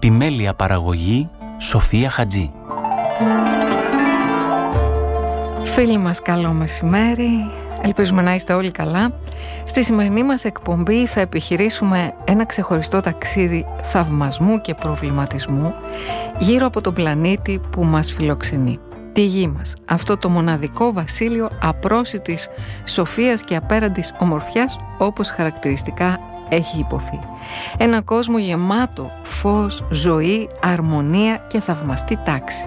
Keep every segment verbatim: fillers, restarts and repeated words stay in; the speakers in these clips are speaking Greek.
Επιμέλεια παραγωγή Σοφία Χατζή. Φίλοι μας, καλό μεσημέρι. Ελπίζουμε να είστε όλοι καλά. Στη σημερινή μας εκπομπή θα επιχειρήσουμε ένα ξεχωριστό ταξίδι θαυμασμού και προβληματισμού γύρω από τον πλανήτη που μας φιλοξενεί. Τη γη μας, αυτό το μοναδικό βασίλειο απρόσιτης σοφίας και απέραντης ομορφιάς, όπως χαρακτηριστικά έχει υποθεί. Ένα κόσμο γεμάτο φως, ζωή, αρμονία και θαυμαστή τάξη.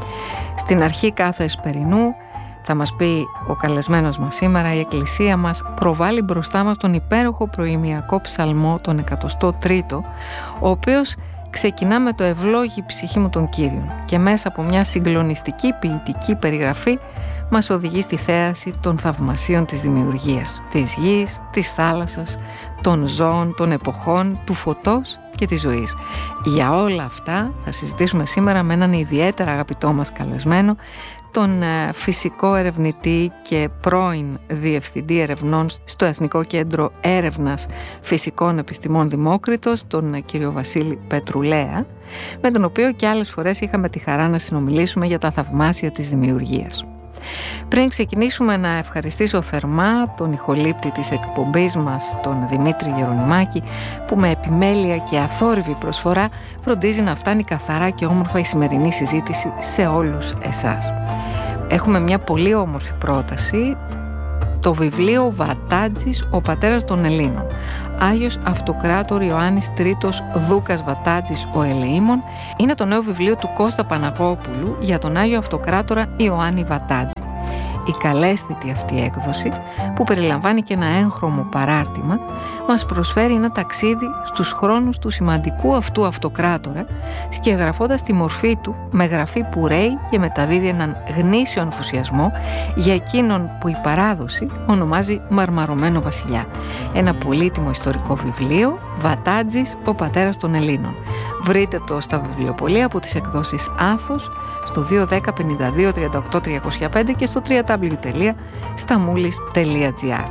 Στην αρχή κάθε εσπερινού, θα μας πει ο καλεσμένος μας σήμερα, η Εκκλησία μας προβάλλει μπροστά μας τον υπέροχο προημιακό ψαλμό, τον εκατοστό τρίτο, ο οποίος ξεκινά με το «Ευλόγη ψυχή μου τον Κύριον» και μέσα από μια συγκλονιστική ποιητική περιγραφή μας οδηγεί στη θέαση των θαυμασίων της δημιουργίας, της γης, της θάλασσας, των ζώων, των εποχών, του φωτός και της ζωής. Για όλα αυτά θα συζητήσουμε σήμερα με έναν ιδιαίτερα αγαπητό μας καλεσμένο, τον φυσικό ερευνητή και πρώην διευθυντή ερευνών στο Εθνικό Κέντρο Έρευνας Φυσικών Επιστημών Δημόκριτος, τον κύριο Βασίλη Πετρουλέα, με τον οποίο και άλλες φορές είχαμε τη χαρά να συνομιλήσουμε για τα θαυμάσια της δημιουργίας. Πριν ξεκινήσουμε, να ευχαριστήσω θερμά τον ηχολήπτη της εκπομπής μας, τον Δημήτρη Γερονιμάκη, που με επιμέλεια και αθόρυβη προσφορά φροντίζει να φτάνει καθαρά και όμορφα η σημερινή συζήτηση σε όλους εσάς. Έχουμε μια πολύ όμορφη πρόταση, το βιβλίο Βατάτζης, ο πατέρας των Ελλήνων. Άγιος Αυτοκράτορ Ιωάννης Τρίτος Δούκας Βατάτζης ο Ελεήμων είναι το νέο βιβλίο του Κώστα Παναγόπουλου για τον Άγιο Αυτοκράτορα Ιωάννη Βατάτζη. Η καλέσθητη αυτή έκδοση, που περιλαμβάνει και ένα έγχρωμο παράρτημα, μας προσφέρει ένα ταξίδι στους χρόνους του σημαντικού αυτού αυτοκράτορα, σκιαγραφώντας τη μορφή του με γραφή που ρέει και μεταδίδει έναν γνήσιο ενθουσιασμό για εκείνον που η παράδοση ονομάζει Μαρμαρωμένο Βασιλιά. Ένα πολύτιμο ιστορικό βιβλίο, Βατάτζης, ο πατέρας των Ελλήνων. Βρείτε το στα βιβλιοπωλεία από τις εκδόσεις Άθος, στο δύο δέκα πενήντα δύο τριάντα οκτώ τριακόσια πέντε και στο double-u double-u double-u τελεία σταμούλης τελεία τζι άρ.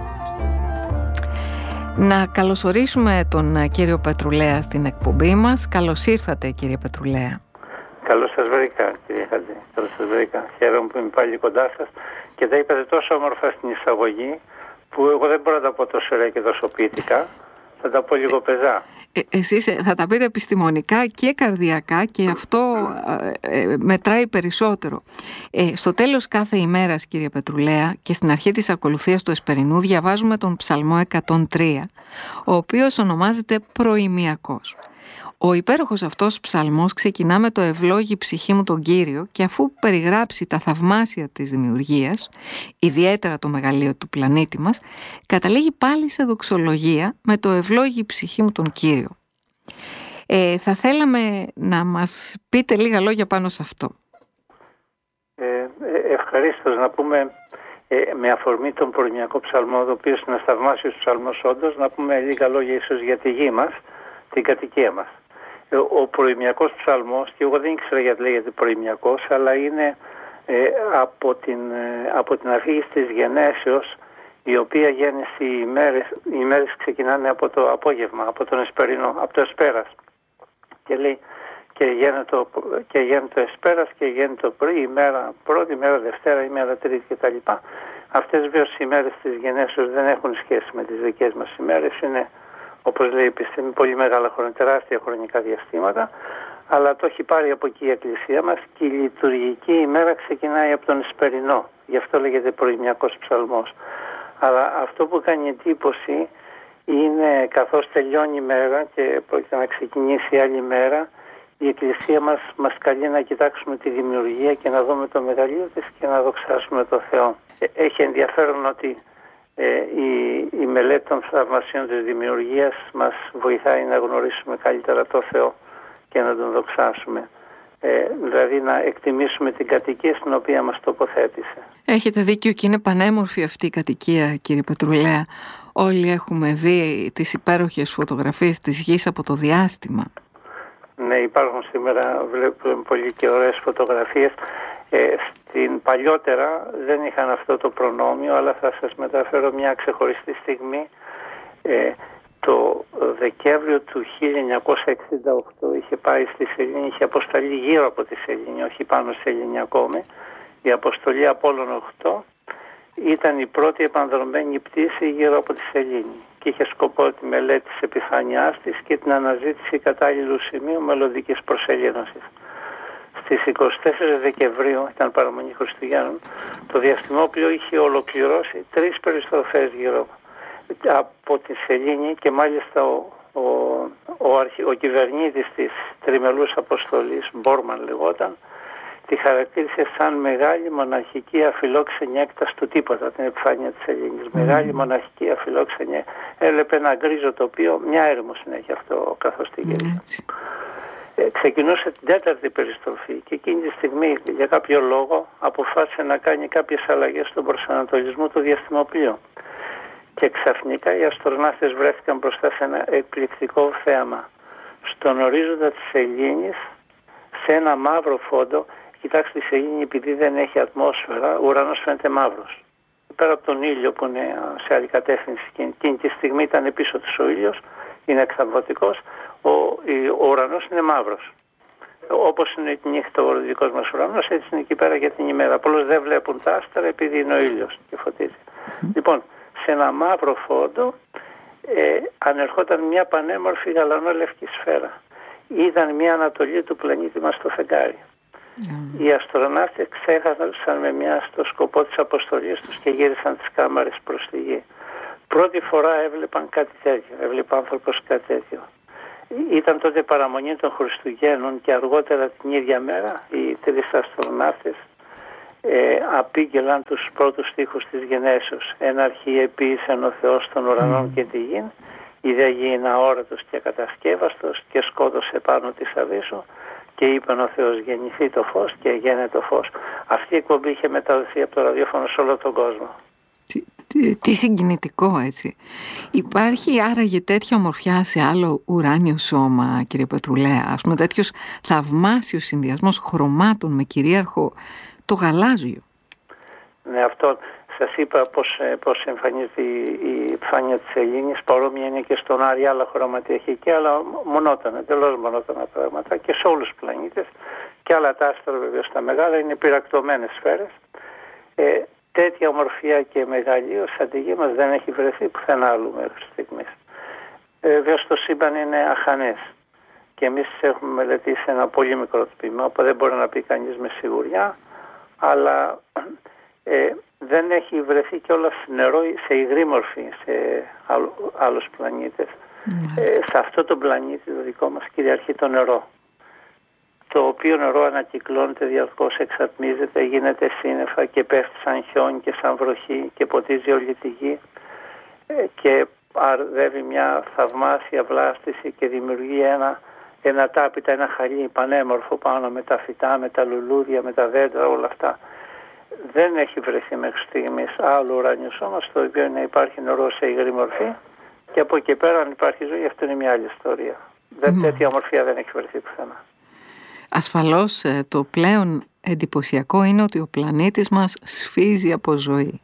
Να καλωσορίσουμε τον κύριο Πετρουλέα στην εκπομπή μας. Καλώς ήρθατε, κύριε Πετρουλέα. Καλώς σας βρήκα, κύριε Χατζή. Καλώς σας βρήκα. Χαίρομαι που είμαι πάλι κοντά σας και τα είπατε τόσο όμορφα στην εισαγωγή που εγώ δεν μπορώ να τα πω τόσο ωραία και τόσο ποιητικά. Θα τα πω λίγο πεζά. Ε, εσείς θα τα πείτε επιστημονικά και καρδιακά και αυτό ε, μετράει περισσότερο. Ε, στο τέλος κάθε ημέρας, κύριε Πετρουλέα, και στην αρχή της ακολουθίας του εσπερινού διαβάζουμε τον Ψαλμό εκατόν τρία, ο οποίος ονομάζεται προημιακός. Ο υπέροχος αυτός ψαλμός ξεκινά με το «Ευλόγη ψυχή μου τον Κύριο» και αφού περιγράψει τα θαυμάσια της δημιουργίας, ιδιαίτερα το μεγαλείο του πλανήτη μας, καταλήγει πάλι σε δοξολογία με το «Ευλόγη ψυχή μου τον Κύριο». Ε, θα θέλαμε να μας πείτε λίγα λόγια πάνω σε αυτό. Ε, ευχαρίστως να πούμε, ε, με αφορμή τον προημιακό ψαλμό, ο οποίος είναι ένας θαυμάσιος ψαλμός όντως, να πούμε λίγα λόγια ίσως για τη γη μας, την κατοικία μας. Ο προημιακός ψαλμός, και εγώ δεν ήξερα γιατί λέγεται προημιακός, αλλά είναι ε, από, την, ε, από την αρχή της γενέσεως, η οποία γέννησε οι ημέρες, οι ημέρες ξεκινάνε από το απόγευμα, από τον εσπερινό, από το εσπέρας. Και λέει και γέννητο, και γέννητο εσπέρας και γέννητο πρωί, ημέρα πρώτη, ημέρα Δευτέρα, ημέρα Τρίτη κτλ. Αυτές βέβαια οι ημέρες της γενέσεως δεν έχουν σχέση με τις δικές μας ημέρες, είναι, όπως λέει η επιστήμη, πολύ μεγάλα χρόνια, τεράστια χρονικά διαστήματα, αλλά το έχει πάρει από εκεί η Εκκλησία μας και η λειτουργική ημέρα ξεκινάει από τον εσπερινό. Γι' αυτό λέγεται προημιακός ψαλμός. Αλλά αυτό που κάνει εντύπωση είναι, καθώς τελειώνει η μέρα και πρόκειται να ξεκινήσει άλλη μέρα, η Εκκλησία μας μας καλεί να κοιτάξουμε τη δημιουργία και να δούμε το μεγαλείο της και να δοξάσουμε το Θεό. Έχει ενδιαφέρον ότι Ε, η, η μελέτη των θαυμασίων της δημιουργίας μας βοηθάει να γνωρίσουμε καλύτερα το Θεό και να τον δοξάσουμε. Ε, δηλαδή να εκτιμήσουμε την κατοικία στην οποία μας τοποθέτησε. Έχετε δίκιο και είναι πανέμορφη αυτή η κατοικία, κύριε Πετρουλέα. Όλοι έχουμε δει τις υπέροχες φωτογραφίες της γης από το διάστημα. Ναι, υπάρχουν σήμερα, βλέπουμε πολύ και ωραίες φωτογραφίες. Ε, στην παλιότερα δεν είχαν αυτό το προνόμιο, αλλά θα σας μεταφέρω μια ξεχωριστή στιγμή. Ε, το Δεκέμβριο του χίλια εννιακόσια εξήντα οκτώ είχε πάει στη Σελήνη, είχε αποσταλεί γύρω από τη Σελήνη, όχι πάνω στη Σελήνη ακόμη. Η αποστολή Απόλλων οκτώ ήταν η πρώτη επανδρομένη πτήση γύρω από τη Σελήνη και είχε σκοπό τη μελέτη της επιφάνειάς της και την αναζήτηση κατάλληλου σημείου μελλοντικής προσελήνωσης. Στις εικοστή τέταρτη Δεκεμβρίου, ήταν παραμονή Χριστουγέννων, το διαστημόπλοιο είχε ολοκληρώσει τρεις περιστροφές γύρω από τη Σελήνη και μάλιστα ο, ο, ο, αρχι, ο κυβερνήτης της τριμελούς αποστολής, Μπόρμαν λεγόταν, τη χαρακτήρισε σαν μεγάλη μοναχική αφιλόξενη έκταση του τίποτα, την επιφάνεια της Σελήνης. Mm. Μεγάλη μοναχική αφιλόξενη, έλεπε ένα γκρίζο τοπίο, μια έρημο συνέχεια αυτό καθώς τη γύρισε. Mm. Ε, ξεκινούσε την τέταρτη περιστροφή και εκείνη τη στιγμή για κάποιο λόγο αποφάσισε να κάνει κάποιες αλλαγές στον προσανατολισμό του διαστημοπλοίου. Και ξαφνικά οι αστροναύτες βρέθηκαν μπροστά σε ένα εκπληκτικό θέαμα. Στον ορίζοντα της Σελήνης, σε ένα μαύρο φόντο, κοιτάξτε, η Σελήνη επειδή δεν έχει ατμόσφαιρα, ο ουρανός φαίνεται μαύρος. Πέρα από τον ήλιο που είναι σε άλλη κατεύθυνση και εκείνη τη στιγμή ήταν πίσω του ο ήλιος, είναι εξαμβωτικός, ο, ο ουρανός είναι μαύρος. Όπως είναι η νύχτα ο δικός μας ουρανός, έτσι είναι εκεί πέρα για την ημέρα. Απλώς δεν βλέπουν τα άστρα επειδή είναι ο ήλιος και φωτίζει. Mm. Λοιπόν, σε ένα μαύρο φόντο ε, ανερχόταν μια πανέμορφη γαλανόλευκη σφαίρα. Είδαν μια ανατολή του πλανήτη μας στο φεγγάρι. Mm. Οι αστροναύτες ξέχασαν με μια στο σκοπό της αποστολής τους και γύρισαν τις κάμαρες προς τη γη. Πρώτη φορά έβλεπαν κάτι τέτοιο, έβλεπε άνθρωπος κάτι τέτοιο. Ήταν τότε παραμονή των Χριστουγέννων και αργότερα την ίδια μέρα οι τρεις αστροναύτες ε, απήγγελαν τους πρώτους στίχους της γενέσεως. Ένα αρχή επίησεν ο Θεός των ουρανών mm. και τη γην, η δε γη είναι αόρατος και κατασκεύαστος και σκότωσε πάνω της αβύσσου και είπε ο Θεός γεννηθεί το φως και γένε το φως. Αυτή η εκπομπή είχε μεταδοθεί από το ραδιόφωνο σε όλο τον κόσμο. Τι, τι, τι συγκινητικό, έτσι. Υπάρχει άραγε τέτοια ομορφιά σε άλλο ουράνιο σώμα, κύριε Πετρουλέα? Ας πούμε τέτοιος θαυμάσιος συνδυασμός χρωμάτων με κυρίαρχο το γαλάζιο. Ναι, αυτό σας είπα πώς, πώς εμφανίζεται η, η επιφάνεια της Σελήνης. Παρόμοια είναι και στον Άρη, άλλα χρώματα έχει εκεί, αλλά μονότανα, εντελώς μονότανα πράγματα και σε όλους τους πλανήτες. Και άλλα τα άστρα βεβαίως τα μεγάλα είναι πυρακτωμένες σφαίρες. Ε, τέτοια ομορφιά και μεγαλείο σαν τη γη μας δεν έχει βρεθεί πουθενά άλλου μέχρι στιγμής. Ε, βεβαίως το σύμπαν είναι αχανές και εμείς έχουμε μελετήσει ένα πολύ μικρό τμήμα που δεν μπορεί να πει κανείς με σιγουριά, αλλά ε, δεν έχει βρεθεί κιόλας νερό σε υγρή μορφή σε άλλους πλανήτες. Mm. Ε, σε αυτό το πλανήτη το δικό μας κυριαρχεί το νερό, το οποίο νερό ανακυκλώνεται διαρκώς, εξατμίζεται, γίνεται σύννεφα και πέφτει σαν χιόνι και σαν βροχή και ποτίζει όλη τη γη ε, και αρδεύει μια θαυμάσια βλάστηση και δημιουργεί ένα, ένα τάπητα, ένα χαλί πανέμορφο πάνω με τα φυτά, με τα λουλούδια, με τα δέντρα, όλα αυτά. Δεν έχει βρεθεί μέχρι στιγμής άλλο ουράνιο σώμα στο οποίο να υπάρχει νερό σε υγρή μορφή και από εκεί πέρα αν υπάρχει ζωή αυτό είναι μια άλλη ιστορία. Δεν, mm. τέτοια ομορφιά δεν έχει βρεθεί πουθενά. Ασφαλώς το πλέον εντυπωσιακό είναι ότι ο πλανήτης μας σφίζει από ζωή.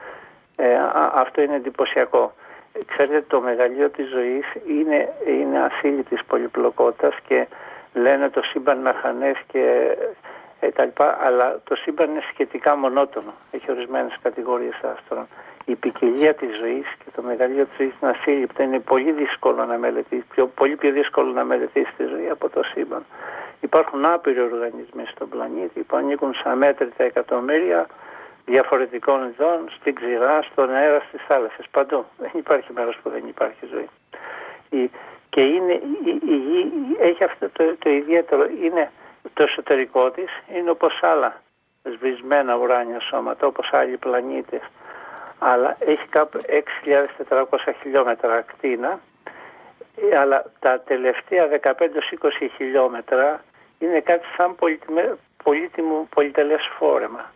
Ε, α, αυτό είναι εντυπωσιακό. Ξέρετε, το μεγαλείο της ζωής είναι, είναι ασύλλητης πολυπλοκότητας και λένε το σύμπαν να χανές και ε, τα λοιπά, αλλά το σύμπαν είναι σχετικά μονότονο. Έχει ορισμένες κατηγορίες άστρων. Η ποικιλία της ζωής και το μεγαλείο της ζωής είναι ασύλληπτο. Είναι πολύ δύσκολο να μελετήσει, πιο, πολύ πιο δύσκολο να μελετήσει τη ζωή από το σύμπαν. Υπάρχουν άπειροι οργανισμοί στον πλανήτη που ανήκουν σε αμέτρητα εκατομμύρια διαφορετικών ειδών, στην ξηρά, στον αέρα, στις θάλασσες, παντού. Δεν υπάρχει μέρος που δεν υπάρχει ζωή. Η, και είναι, η, η γη έχει αυτό το, το ιδιαίτερο, είναι το εσωτερικό της, είναι όπως άλλα σβησμένα ουράνια σώματα, όπως άλλοι πλανήτες, αλλά έχει κάπου έξι χιλιάδες τετρακόσια χιλιόμετρα ακτίνα, αλλά τα τελευταία δεκαπέντε με είκοσι χιλιόμετρα είναι κάτι σαν πολύτιμο πολυτελές φόρεμα,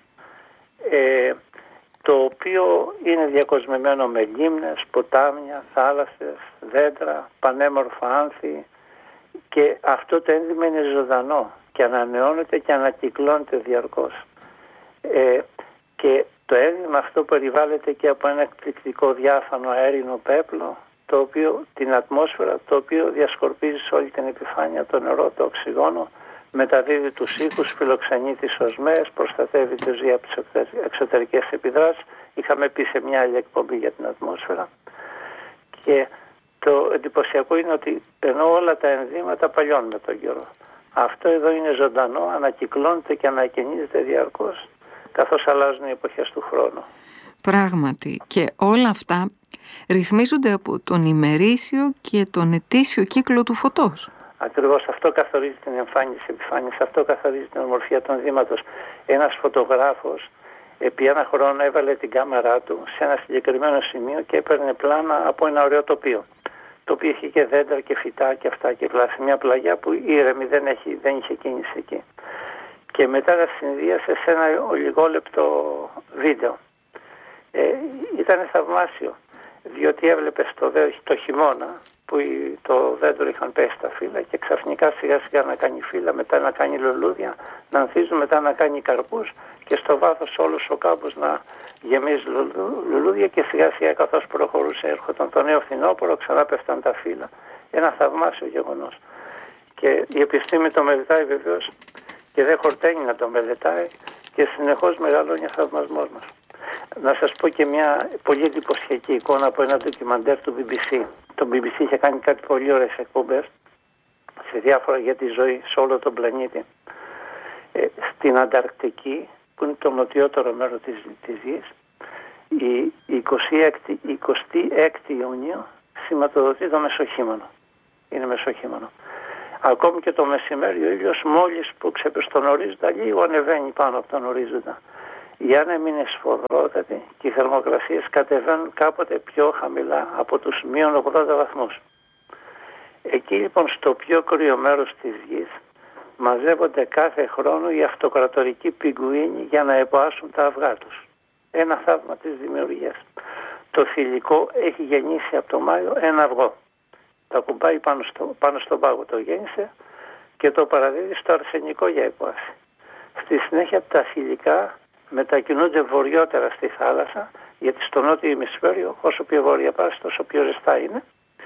ε, το οποίο είναι διακοσμημένο με λίμνες, ποτάμια, θάλασσες, δέντρα, πανέμορφα άνθη και αυτό το ένδυμα είναι ζωντανό και ανανεώνεται και ανακυκλώνεται διαρκώς. Ε, και το ένδυμα αυτό περιβάλλεται και από ένα εκπληκτικό διάφανο αέρινο πέπλο το οποίο, την ατμόσφαιρα, το οποίο διασκορπίζει σε όλη την επιφάνεια το νερό, το οξυγόνο, μεταδίδει τους ήχους, φιλοξενεί τις οσμές, προστατεύει τη ζωή από τις εξωτερικές επιδράσεις. Είχαμε πει σε μια άλλη εκπομπή για την ατμόσφαιρα. Και το εντυπωσιακό είναι ότι ενώ όλα τα ενδύματα παλιώνουν με τον καιρό, αυτό εδώ είναι ζωντανό, ανακυκλώνεται και ανακαινίζεται διαρκώς, καθώς αλλάζουν οι εποχές του χρόνου. Πράγματι. Και όλα αυτά ρυθμίζονται από τον ημερήσιο και τον ετήσιο κύκλο του φωτός. Ακριβώς, αυτό καθορίζει την εμφάνιση επιφάνειας, αυτό καθορίζει την ομορφιά των δήματος. Ένας φωτογράφος επί ένα χρόνο έβαλε την κάμερά του σε ένα συγκεκριμένο σημείο και έπαιρνε πλάνα από ένα ωραίο τοπίο. Το οποίο είχε και δέντρα και φυτά και αυτά και σε μια πλαγιά που ήρεμη, δεν, έχει, δεν είχε κίνηση εκεί. Και μετά τα συνδύασε σε ένα λιγόλεπτο βίντεο. Ε, ήταν θαυμάσιο, διότι έβλεπε το, το χειμώνα που το δέντρο είχαν πέσει τα φύλλα και ξαφνικά σιγά σιγά να κάνει φύλλα, μετά να κάνει λουλούδια, να ανθίζουν, μετά να κάνει καρπούς και στο βάθος όλος ο κάμπος να γεμίζει λουλούδια και σιγά σιγά καθώς προχωρούσε έρχονταν το νέο φθινόπωρο, ξανά πέφταν τα φύλλα. Ένα θαυμάσιο γεγονός. Και η επιστήμη το μελετάει βεβαίως και δεν χορταίνει να το μελετάει και συνεχώς μεγαλώνει ο θαυμασμός μας. Να σας πω και μια πολύ εντυπωσιακή εικόνα από ένα ντοκιμαντέρ του μπι μπι σι. Το μπι μπι σι είχε κάνει κάτι πολύ ωραίες εκπομπές σε διάφορα για τη ζωή σε όλο τον πλανήτη. Ε, στην Ανταρκτική, που είναι το νοτιότερο μέρος της, της Γης, η εικοστή έκτη Ιουνίου σηματοδοτεί το μεσοχήμανο. Είναι μεσοχήμανο. Ακόμη και το μεσημέρι ο ήλιος μόλις που ξεπερνάει τον ορίζοντα λίγο ανεβαίνει πάνω από τον ορίζοντα. Οι άνεμοι είναι σφοδρότατοι και οι θερμοκρασίες κατεβαίνουν κάποτε πιο χαμηλά από τους μείον ογδόντα βαθμούς. Εκεί λοιπόν στο πιο κρύο μέρος της Γης μαζεύονται κάθε χρόνο οι αυτοκρατορικοί πιγκουίνοι για να εποάσουν τα αυγά τους. Ένα θαύμα της δημιουργίας. Το θηλυκό έχει γεννήσει από το Μάιο ένα αυγό. Το ακουμπάει πάνω, στο, πάνω στον πάγο, το γέννησε και το παραδίδει στο αρσενικό για εποάση. Στη συνέχεια τα θηλυκά μετακινούνται βορειότερα στη θάλασσα, γιατί στο νότιο ημισφαίριο όσο πιο βόρεια πας τόσο πιο ζεστά είναι,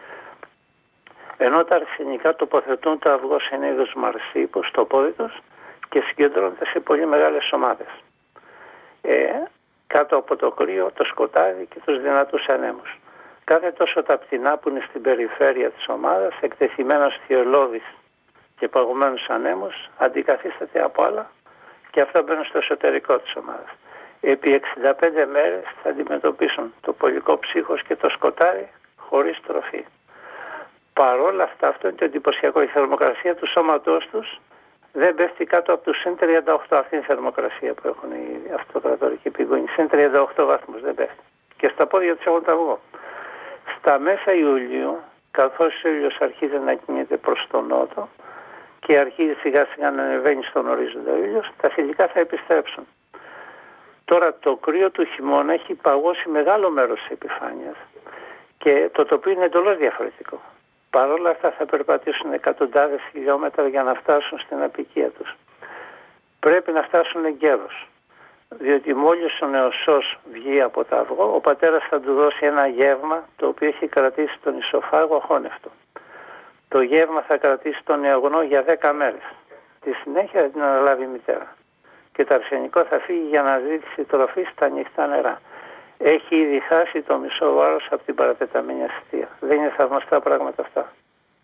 ενώ τα αρσενικά τοποθετούν το αυγό σε ένα είδος μαρσίπου στο πόδι τους και συγκεντρώνονται σε πολύ μεγάλες ομάδες. Ε, κάτω από το κρύο, το σκοτάδι και τους δυνατούς ανέμους. Κάθε τόσο τα πτηνά που είναι στην περιφέρεια της ομάδας, εκτεθειμένα στη ελώδης και παγωμένους ανέμους, αντικαθίσταται από άλλα και αυτά μπαίνουν στο εσωτερικό της ομάδας. Επί εξήντα πέντε μέρες θα αντιμετωπίσουν το πολικό ψύχος και το σκοτάδι χωρίς τροφή. Παρόλα αυτά, αυτό είναι το εντυπωσιακό. Η θερμοκρασία του σώματός τους δεν πέφτει κάτω από τους συν τριάντα οκτώ. Αυτή είναι η θερμοκρασία που έχουν οι αυτοκρατορικοί πιγκουίνοι. συν τριάντα οκτώ βαθμούς δεν πέφτει. Και στα πόδια τους έχουν τα αυγό. Στα μέσα Ιουλίου, καθώς ο ήλιος αρχίζει να κινείται προς τον νότο και αρχίζει σιγά σιγά να ανεβαίνει στον ορίζοντα ο ήλιος, τα θηλυκά θα επιστρέψουν. Τώρα το κρύο του χειμώνα έχει παγώσει μεγάλο μέρος της επιφάνειας και το τοπίο είναι εντελώς διαφορετικό. Παρ' όλα αυτά θα περπατήσουν εκατοντάδες χιλιόμετρα για να φτάσουν στην αποικία τους. Πρέπει να φτάσουν εγκαίρως, διότι μόλις ο νεοσσός βγει από το αυγό, ο πατέρας θα του δώσει ένα γεύμα το οποίο έχει κρατήσει τον ισοφάγο αχώνευτο. Το γεύμα θα κρατήσει τον νεογνώ για δέκα μέρες. Τη συνέχεια θα την αναλάβει η μητέρα. Και το αρσενικό θα φύγει για να ζητήσει τροφή στα ανοιχτά νερά. Έχει ήδη χάσει το μισό βάρος από την παρατεταμένη ασθία. Δεν είναι θαυμαστά πράγματα αυτά?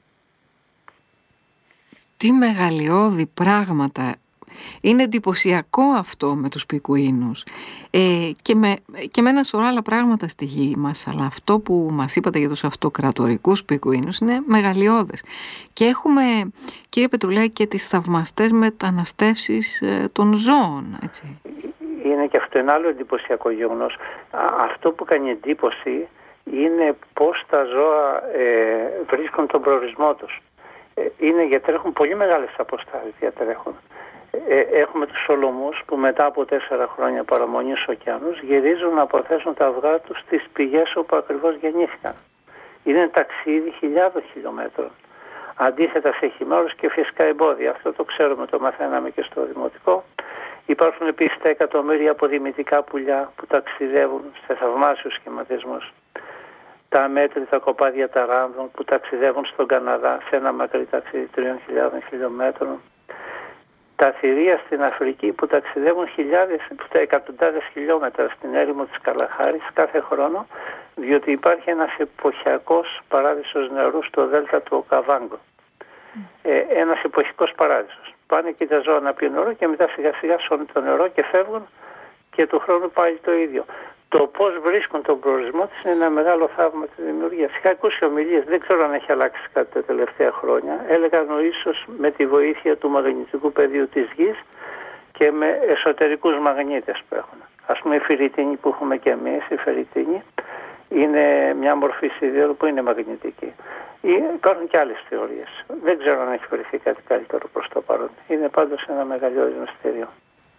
Τι μεγαλειώδη πράγματα. Είναι εντυπωσιακό αυτό με τους πιγκουίνους ε, και, με, και με ένα σωρό άλλα πράγματα στη γη μας, αλλά αυτό που μας είπατε για τους αυτοκρατορικούς πιγκουίνους είναι μεγαλειώδες. Και έχουμε, κύριε Πετρουλάκη, και τις θαυμαστές μεταναστεύσεις ε, των ζώων, έτσι. Είναι και αυτό ένα άλλο εντυπωσιακό γεγονός. Αυτό που κάνει εντύπωση είναι πώς τα ζώα ε, βρίσκουν τον προορισμό τους. Ε, είναι γιατί τρέχουν πολύ μεγάλες αποστάσεις, διατρέχουν. Ε, έχουμε τους Σολομούς που μετά από τέσσερα χρόνια παραμονής στους ωκεανούς γυρίζουν να αποθέσουν τα αυγά τους στις πηγές όπου ακριβώς γεννήθηκαν. Είναι ταξίδι χιλιάδων χιλιόμετρων. Αντίθετα σε χειμώρες και φυσικά εμπόδια. Αυτό το ξέρουμε, το μαθαίναμε και στο δημοτικό. Υπάρχουν επίσης τα εκατομμύρια αποδημητικά πουλιά που ταξιδεύουν σε θαυμάσιους σχηματισμούς. τα αμέτρητα κοπάδια ταράνδων που ταξιδεύουν στον Καναδά σε ένα μακρύ ταξίδι τριών χιλιάδων χιλιόμετρων, τα θηρία στην Αφρική που ταξιδεύουν χιλιάδες, εκατοντάδες χιλιόμετρα στην έρημο της Καλαχάρης κάθε χρόνο, διότι υπάρχει ένας εποχιακός παράδεισος νερού στο δέλτα του Οκαβάγκο. Ε, ένας εποχικός παράδεισος. Πάνε εκεί τα ζώα να πιούν νερό και μετά σιγά σιγά σώνουν το νερό και φεύγουν και του χρόνου πάλι το ίδιο. Το πώς βρίσκουν τον προορισμό της είναι ένα μεγάλο θαύμα της δημιουργίας. Είχα ακούσει ομιλίες, δεν ξέρω αν έχει αλλάξει κάτι τα τελευταία χρόνια. Έλεγαν ίσως με τη βοήθεια του μαγνητικού πεδίου της γης και με εσωτερικούς μαγνήτες που έχουν. Ας πούμε η φερριτίνη που έχουμε και εμείς, η φερριτίνη είναι μια μορφή σιδήρου που είναι μαγνητική. Υπάρχουν και άλλες θεωρίες. Δεν ξέρω αν έχει βρεθεί κάτι καλύτερο προς το παρόν. Είναι πάντως ένα μεγαλειώδης μυστήριο.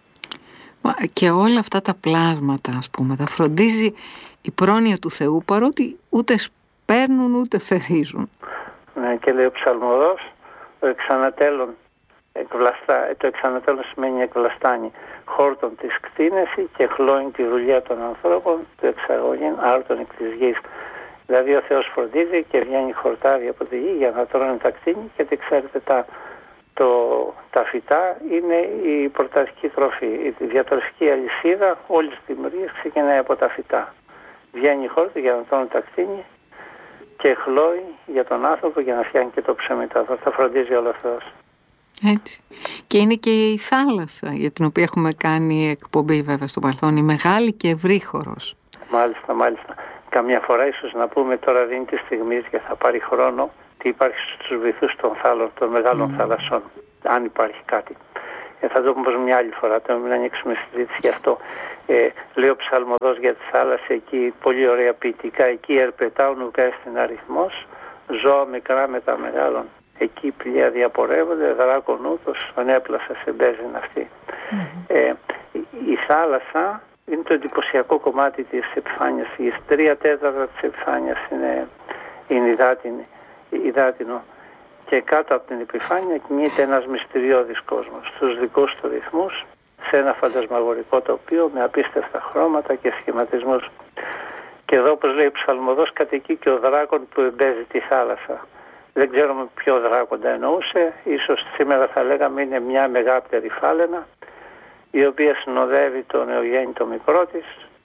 Και όλα αυτά τα πλάσματα, ας πούμε, τα φροντίζει η πρόνοια του Θεού, παρότι ούτε σπέρνουν ούτε θερίζουν. Ναι, και λέει ο ψαλμοδός, το εξανατέλλον, εκβλαστά, το εξανατέλλον σημαίνει εκβλαστάνει, χόρτον της κτίνεση και χλώην τη δουλειά των ανθρώπων, του εξαγωγήν άρτων εκ της γης. Δηλαδή ο Θεός φροντίζει και βγαίνει χορτάρι από τη γη για να τρώνε τα κτίνη, γιατί ξέρετε τα Το, τα φυτά είναι η πρωταρχική τροφή. Η διατροφική αλυσίδα όλης της δημιουργίας ξεκινάει από τα φυτά. Βγαίνει η χόρτα για να τρώνε τα κτίνη και χλώει για τον άνθρωπο για να φτιάχνει και το ψωμί. Θα φροντίζει όλο αυτός. Έτσι. Και είναι και η θάλασσα για την οποία έχουμε κάνει εκπομπή βέβαια στο παρελθόν, η μεγάλη και ευρύχωρος. Μάλιστα, μάλιστα. Καμιά φορά ίσως να πούμε, τώρα δίνει τη στιγμή και θα πάρει χρόνο, τι υπάρχει στους βυθούς των θάλων, των μεγάλων mm. θαλασσών, αν υπάρχει κάτι. Ε, θα το πούμε μια άλλη φορά, τώρα μην ανοίξουμε συζήτηση γι' αυτό. Ε, λέει ο ψαλμοδός για τη θάλασσα εκεί, πολύ ωραία ποιητικά, εκεί ερπετάουν ουκά στην αριθμός, ζώα μικρά με τα μεγάλων. Εκεί πλοία διαπορεύονται, δράκον ούτως, ανέπλασα σε μπέζιν αυτή. Mm. Ε, η θάλασσα είναι το εντυπωσιακό κομμάτι της επιφάνειας. Οι τρία τέταρτα της επιφάνειας είναι, είναι υδάτινη. υδάτινο και κάτω από την επιφάνεια κινείται ένας μυστηριώδης κόσμος στους δικούς του ρυθμούς, σε ένα φαντασμαγορικό τοπίο με απίστευτα χρώματα και σχηματισμούς. Και εδώ, όπως λέει ο ψαλμοδός, κατοικεί και ο δράκον που εμπέζει τη θάλασσα. Δεν ξέρουμε ποιο δράκοντα εννοούσε, ίσως σήμερα θα λέγαμε είναι μια μεγάπτερη φάλαινα η οποία συνοδεύει το νεογέννητο μικρό της.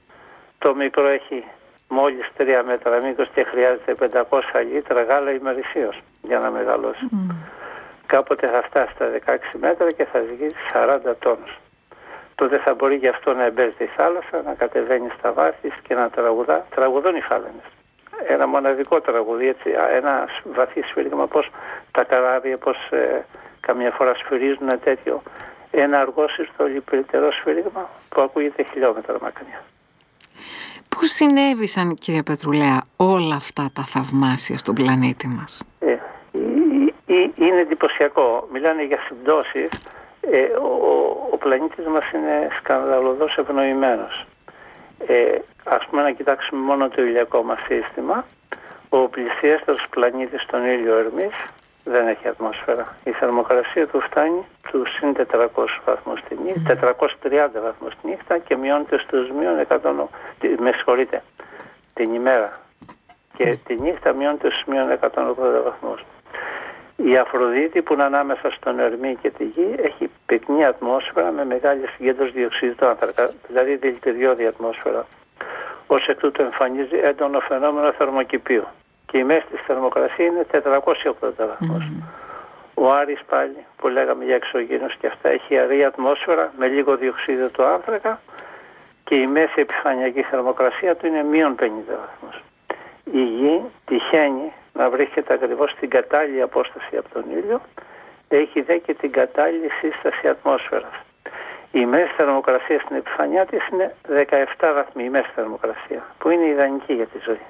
Το μικρό έχει μόλις τρία μέτρα μήκος και χρειάζεται πεντακόσια λίτρα γάλα ημερησίως για να μεγαλώσει. Mm. Κάποτε θα φτάσει στα δεκαέξι μέτρα και θα ζυγίσει σαράντα τόνους. Τότε θα μπορεί γι' αυτό να εμπέζει τη θάλασσα, να κατεβαίνει στα βάθη και να τραγουδά. Τραγουδούν οι φάλαινες. Ένα μοναδικό τραγουδί, έτσι, ένα βαθύ σφύριγμα, πως τα καράβια, πως ε, καμιά φορά σφυρίζουν ένα τέτοιο, ένα αργόσυρτο λιπηρτερό σφύριγμα που ακούγεται χιλιόμετρα μακριά. Πώς συνέβησαν, κύριε Πετρουλέα, όλα αυτά τα θαυμάσια στον πλανήτη μας? Ε, είναι εντυπωσιακό. Μιλάνε για συμπτώσεις. Ε, ο, ο πλανήτης μας είναι σκανδαλωδώς ευνοημένος. Ε, ας πούμε να κοιτάξουμε μόνο το ηλιακό μας σύστημα. Ο πλησιέστερος πλανήτης στον ήλιο Ερμής δεν έχει ατμόσφαιρα. Η θερμοκρασία του φτάνει του συν τετρακόσιους βαθμούς τη νύχτα, τετρακόσιους τριάντα βαθμούς τη νύχτα και μειώνεται στους μείον εκατό, με συγχωρείτε, την ημέρα. Και τη νύχτα μειώνεται στους μείον εκατόν ογδόντα βαθμούς. Η Αφροδίτη που είναι ανάμεσα στον Ερμή και τη Γη έχει πυκνή ατμόσφαιρα με μεγάλη συγκέντρωση διοξείδιου του άνθρακα, δηλαδή δηλητηριώδη ατμόσφαιρα. Ως εκ τούτου εμφανίζει έντονο φαινόμενο θερμοκηπίου. Και η μέση της θερμοκρασία είναι τετρακόσια ογδόντα βαθμούς. Mm. Ο Άρης πάλι που λέγαμε για εξωγήινους και αυτά έχει αρή ατμόσφαιρα με λίγο διοξείδιο του άνθρακα και η μέση επιφανειακή θερμοκρασία του είναι μείον πενήντα βαθμούς. Η Γη τυχαίνει να βρίσκεται ακριβώς στην κατάλληλη απόσταση από τον ήλιο, έχει δε και την κατάλληλη σύσταση ατμόσφαιρας. Η μέση θερμοκρασία στην επιφανειά της είναι δεκαεπτά βαθμοί, η μέση θερμοκρασία, που είναι ιδανική για τη ζωή.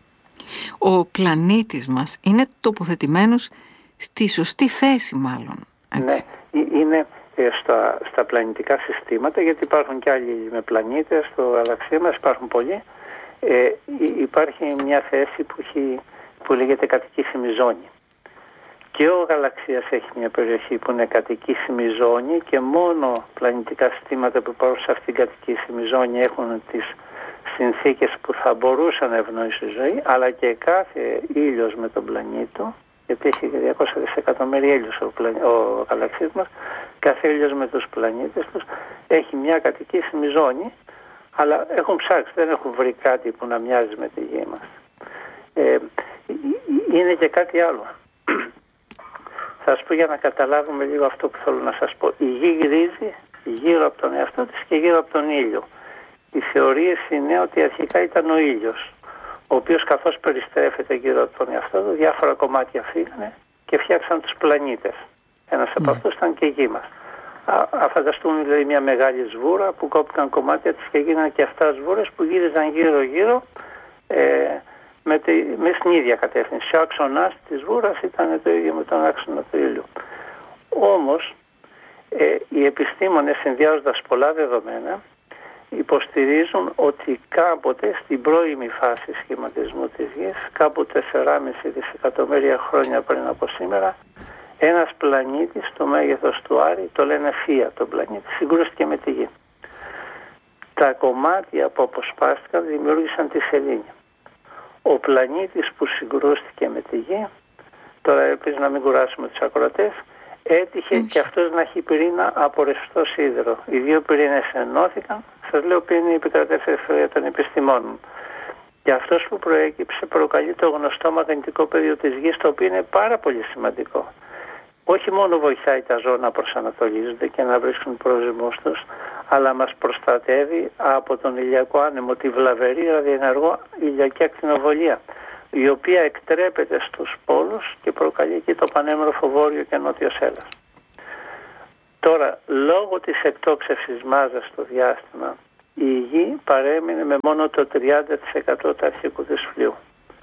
Ο πλανήτης μας είναι τοποθετημένος στη σωστή θέση μάλλον. Έτσι. Ναι, είναι ε, στα, στα πλανητικά συστήματα, γιατί υπάρχουν και άλλοι με πλανήτες, στο γαλαξία μας υπάρχουν πολλοί. Ε, υπάρχει μια θέση που, έχει, που λέγεται κατοικήσιμη ζώνη. Και ο γαλαξίας έχει μια περιοχή που είναι κατοικήσιμη ζώνη και μόνο πλανητικά συστήματα που υπάρχουν σε αυτήν την κατοικήσιμη ζώνη έχουν τις συνθήκες που θα μπορούσαν να ευνοήσει η ζωή, αλλά και κάθε ήλιος με τον πλανήτη του, γιατί έχει διακόσια δισεκατομμύρια ήλιους ο, πλανή, ο γαλαξής μας, κάθε ήλιος με τους πλανήτες τους έχει μια κατοικήσιμη ζώνη, αλλά έχουν ψάξει, δεν έχουν βρει κάτι που να μοιάζει με τη γη μας. Ε, είναι και κάτι άλλο. Θα σας πω για να καταλάβουμε λίγο αυτό που θέλω να σας πω. Η γη γυρίζει γύρω από τον εαυτό της και γύρω από τον ήλιο. Οι θεωρίες είναι ότι αρχικά ήταν ο ήλιος, ο οποίος καθώς περιστρέφεται γύρω από τον εαυτό του, διάφορα κομμάτια φύγανε και φτιάξαν τους πλανήτες. Ένας mm. από αυτούς ήταν και η γη μας. Α, α, φανταστούμε δηλαδή μια μεγάλη σβούρα που κόπηκαν κομμάτια της και γίνανε και αυτά σβούρες που γύριζαν γύρω-γύρω ε, με, τη, με στην ίδια κατεύθυνση. Ο άξονας της σβούρας ήταν το ίδιο με τον άξονα του ήλιου. Όμως ε, οι επιστήμονες, συνδυάζοντας πολλά δεδομένα, υποστηρίζουν ότι κάποτε στην πρώιμη φάση σχηματισμού της γης, κάπου τέσσερα κόμμα πέντε δισεκατομμύρια χρόνια πριν από σήμερα, ένας πλανήτης στο μέγεθος του Άρη, το λένε Θεία τον πλανήτη, συγκρούστηκε με τη γη. Τα κομμάτια που αποσπάστηκαν δημιούργησαν τη σελήνη. Ο πλανήτης που συγκρούστηκε με τη γη, τώρα ελπίζω να μην κουράσουμε τους ακροατές, έτυχε και αυτός να έχει πυρήνα από ρευστό σίδερο. Οι δύο πυρήνες ενώθηκαν, σας λέω ποια είναι η επικρατεύση των επιστημόνων. Και αυτός που προέκυψε προκαλεί το γνωστό μαγνητικό πεδίο της γης, το οποίο είναι πάρα πολύ σημαντικό. Όχι μόνο βοηθάει τα ζώα να προσανατολίζονται και να βρίσκουν προορισμούς τους, αλλά μας προστατεύει από τον ηλιακό άνεμο, τη βλαβερή ραδιενεργό ηλιακή ακτινοβολία, η οποία εκτρέπεται στους πόλους και προκαλεί και το πανέμορφο βόρειο και νότιο σέλας. Τώρα, λόγω της εκτόξευσης μάζας στο διάστημα, η γη παρέμεινε με μόνο το τριάντα τοις εκατό του αρχικού της φλοιού.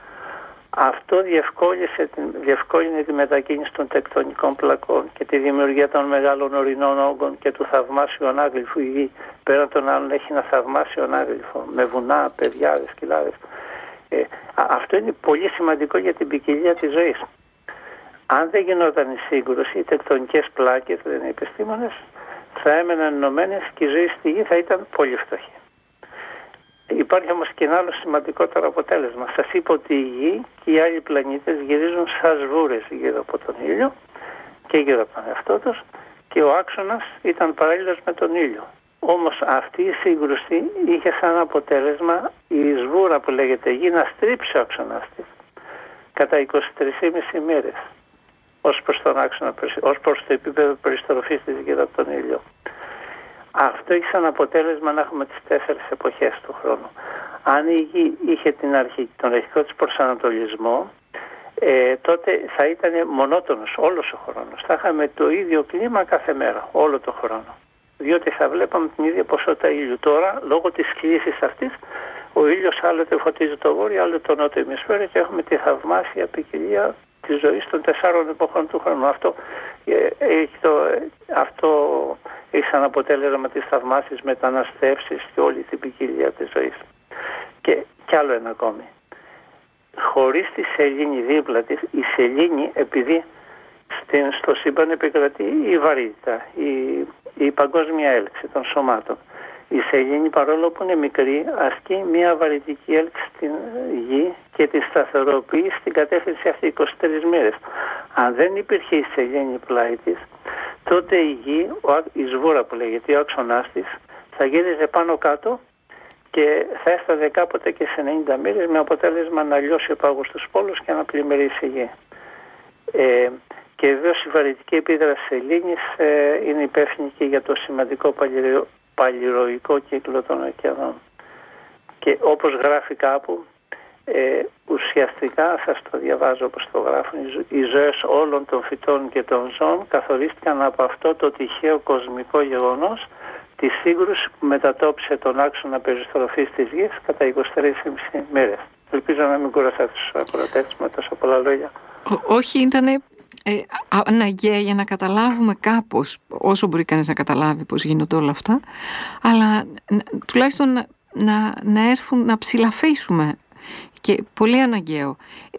Αυτό διευκόλυνε τη μετακίνηση των τεκτονικών πλακών και τη δημιουργία των μεγάλων ορεινών όγκων και του θαυμάσιου ανάγλυφου. Η γη πέραν των άλλων έχει ένα θαυμάσιο ανάγλυφο με βουνά, πεδιάδες, κοιλάδες. Ε, αυτό είναι πολύ σημαντικό για την ποικιλία της ζωής. Αν δεν γινόταν η σύγκρουση, οι τεκτονικές πλάκες, λένε οι επιστήμονες, θα έμεναν ενωμένες και η ζωή στη γη θα ήταν πολύ φτωχή. Υπάρχει όμως και ένα άλλο σημαντικότερο αποτέλεσμα. Σας είπα ότι η γη και οι άλλοι πλανήτες γυρίζουν σαν σβούρες γύρω από τον ήλιο και γύρω από τον εαυτό τους και ο άξονας ήταν παράλληλος με τον ήλιο. Όμως αυτή η σύγκρουση είχε σαν αποτέλεσμα η σβούρα που λέγεται γη να στρίψει ο άξονας της κατά είκοσι τρεις και μισή μέρες ως προς τον άξονα, ως προς το επίπεδο περιστροφής της γύρω από τον ήλιο. Αυτό έχει σαν αποτέλεσμα να έχουμε τις τέσσερις εποχές του χρόνου. Αν η γη είχε την αρχή, τον αρχικό της προσανατολισμό, ε, τότε θα ήταν μονότονος όλος ο χρόνος. Θα είχαμε το ίδιο κλίμα κάθε μέρα, όλο το χρόνο. Διότι θα βλέπαμε την ίδια ποσότητα ήλιου. Τώρα, λόγω της κλίσης αυτής, ο ήλιος άλλοτε φωτίζει το βόρειο, άλλοτε το νότιο ημισφαίριο και έχουμε τη θαυμάσια ποικιλία της ζωής των τεσσάρων εποχών του χρόνου. Αυτό ε, έχει, το, αυτό έχει σαν αποτέλεσμα τις θαυμάσιες μεταναστεύσεις και όλη την ποικιλία της ζωής. Και κι άλλο ένα ακόμη. Χωρίς τη σελήνη δίπλα της, η σελήνη, επειδή στην, στο σύμπαν επικρατεί η βαρύτητα, η, η παγκόσμια έλξη των σωμάτων. Η σελήνη, παρόλο που είναι μικρή, ασκεί μια βαρυτική έλξη στην γη και τη σταθεροποιεί στην κατεύθυνση αυτή είκοσι τρεις μέρες. Αν δεν υπήρχε η σελήνη πλάι της, τότε η γη, η σβούρα που λέγεται, ο άξονας της, θα γύριζε πάνω κάτω και θα έφτανε κάποτε και σε ενενήντα μοίρες με αποτέλεσμα να λιώσει ο πάγος στους πόλους και να πλημμυρίσει η γη. Ε, και βεβαίως η βαρυτική επίδραση της σελήνης ε, είναι υπεύθυνη και για το σημαντικό παλιρο, παλιροϊκό κύκλο των ωκεανών. Και όπως γράφει κάπου, ε, ουσιαστικά, σας το διαβάζω όπως το γράφουν, οι ζωές όλων των φυτών και των ζώων καθορίστηκαν από αυτό το τυχαίο κοσμικό γεγονός, τη σύγκρουση που μετατόπισε τον άξονα περιστροφής της γης κατά είκοσι τρεις και μισή μέρες. Ελπίζω να μην κούρασα τους ακροατές με τόσο πολλά λόγια. Ό, όχι, ήταν ε, αναγκαία για να καταλάβουμε κάπως, όσο μπορεί κανείς να καταλάβει πώς γίνονται όλα αυτά, αλλά τουλάχιστον να, να, να έρθουν να ψηλαφίσουμε, και πολύ αναγκαίο.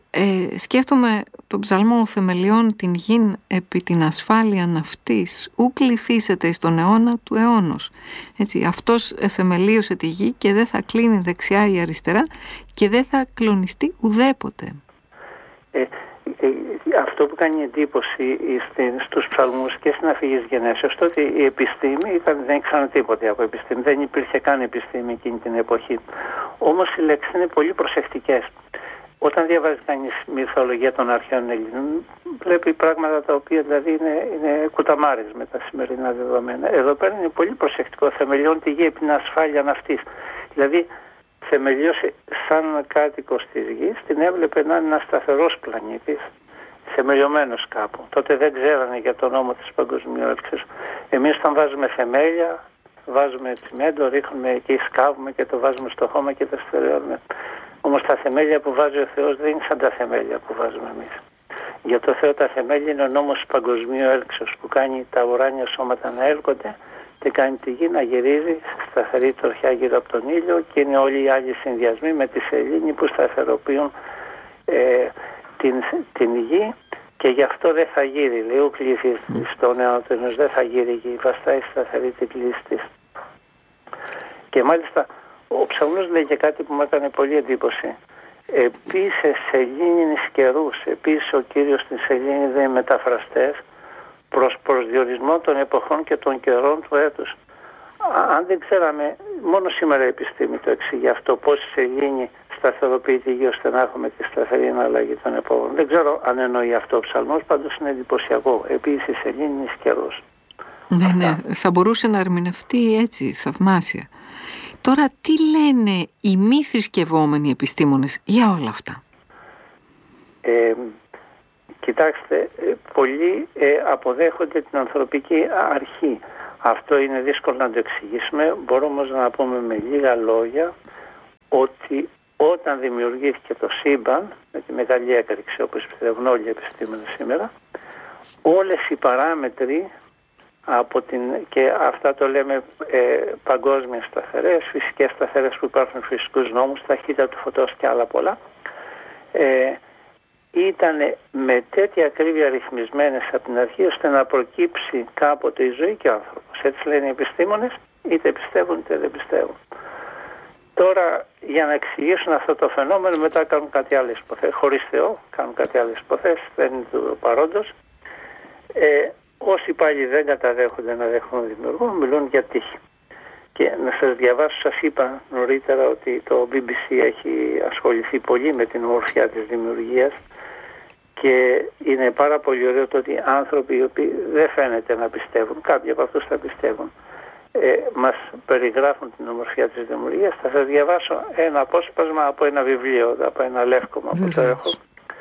ε, σκέφτομαι τον ψαλμό «Θεμελιών την γην επί την ασφάλεια ναυτής, ου κληθήσετε εις τον αιώνα του αιώνος». Έτσι, αυτός θεμελίωσε τη γη και δεν θα κλείνει δεξιά ή αριστερά και δεν θα κλονιστεί ουδέποτε. Ε, ε, αυτό που κάνει εντύπωση στους ψαλμούς και στην αφηγής γενέσεως, ότι η επιστήμη ήταν, δεν ήξεραν τίποτε από επιστήμη, δεν υπήρχε καν επιστήμη εκείνη την εποχή. Όμως οι λέξεις είναι πολύ προσεκτικές. Όταν διαβάζει κανείς μυθολογία των αρχαίων Ελλήνων, βλέπει πράγματα τα οποία δηλαδή είναι, είναι κουταμάρες με τα σημερινά δεδομένα. Εδώ πέρα είναι πολύ προσεκτικό. Θεμελιώνει τη γη επί την ασφάλεια ναυτής. Δηλαδή, θεμελιώσει σαν κάτοικος της γης, την έβλεπε να είναι ένας σταθερός πλανήτης, θεμελιωμένος κάπου. Τότε δεν ξέρανε για τον νόμο της παγκοσμιοέλξης. Εμείς όταν βάζουμε θεμέλια, βάζουμε τσιμέντο, ρίχνουμε και σκάβουμε και το βάζουμε στο χώμα και τα στερεώνουμε. Όμως τα θεμέλια που βάζει ο Θεός δεν είναι σαν τα θεμέλια που βάζουμε εμείς. Για το Θεό τα θεμέλια είναι ο νόμος παγκοσμίου έλξεως που κάνει τα ουράνια σώματα να έλκονται και κάνει τη γη να γυρίζει σε σταθερή τροχιά γύρω από τον ήλιο, και είναι όλοι οι άλλοι συνδυασμοί με τη σελήνη που σταθεροποιούν ε, την, την γη, και γι' αυτό δεν θα γύρει. Λέει ο κλήθης στον αιώνα του ενός, δεν θα γύρει η γη, βαστάει σταθερή την κλίση της. Και μάλιστα ο ψαλμός λέει και κάτι που μου έκανε πολύ εντύπωση. Επίσης σελήνη καιρούς, επίσης ο Κύριος στην σελήνη δεν είναι μεταφραστές, προς προσδιορισμό των εποχών και των καιρών του έτους. Αν δεν ξέραμε, μόνο σήμερα η επιστήμη το εξηγεί αυτό, πώς η σελήνη σταθεροποιεί τη γη ώστε να έχουμε τη σταθερή εναλλαγή των εποχών. Δεν ξέρω αν εννοεί αυτό ο ψαλμός, πάντως είναι εντυπωσιακό. Επίσης η σελήνη καιρούς. Ναι, ναι, θα μπορούσε να ερμηνευτεί έτσι, θαυμάσια. Τώρα, τι λένε οι μη θρησκευόμενοι επιστήμονες για όλα αυτά? Ε, κοιτάξτε, πολλοί ε, αποδέχονται την ανθρωπική αρχή. Αυτό είναι δύσκολο να το εξηγήσουμε. Μπορούμε όμως να πούμε με λίγα λόγια ότι όταν δημιουργήθηκε το σύμπαν, με τη μεγάλη έκρηξη όπως πιστεύουν όλοι οι επιστήμονες σήμερα, όλες οι παράμετροι από την, και αυτά το λέμε ε, παγκόσμιες σταθερές, φυσικές σταθερές που υπάρχουν φυσικούς νόμους, ταχύτητα του φωτός και άλλα πολλά, ε, ήταν με τέτοια ακρίβεια ρυθμισμένες από την αρχή ώστε να προκύψει κάποτε η ζωή και ο άνθρωπος. Έτσι λένε οι επιστήμονες, είτε πιστεύουν είτε δεν πιστεύουν. Τώρα για να εξηγήσουν αυτό το φαινόμενο μετά κάνουν κάτι άλλες υποθέσεις. Χωρίς Θεό κάνουν κάτι άλλες υποθέσεις, δεν είναι του παρόντος. Ε, όσοι πάλι δεν καταδέχονται να δεχθούν δημιουργούν, μιλούν για τύχη. Και να σας διαβάσω, σας είπα νωρίτερα ότι το μπι μπι σι έχει ασχοληθεί πολύ με την ομορφιά της δημιουργίας, και είναι πάρα πολύ ωραίο το ότι άνθρωποι οι οποίοι δεν φαίνεται να πιστεύουν, κάποιοι από αυτούς θα πιστεύουν, ε, μας περιγράφουν την ομορφιά της δημιουργίας. Θα σας διαβάσω ένα απόσπασμα από ένα βιβλίο, από ένα λεύκομα που το έχω,